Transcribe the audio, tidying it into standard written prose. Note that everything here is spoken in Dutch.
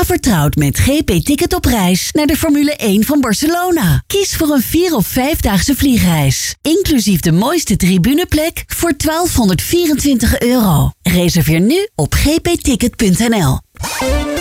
vertrouwd met GP Ticket op reis naar de Formule 1 van Barcelona. Kies voor een 4 of 5-daagse vliegreis. Inclusief de mooiste tribuneplek voor €1224. Reserveer nu op gpticket.nl.